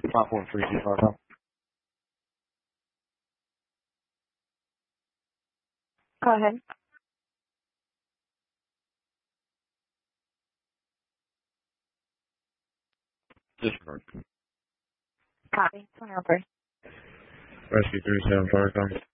543 Fargo. Go ahead. Disregard. Copy. 2003. Rescue 37 Fargo.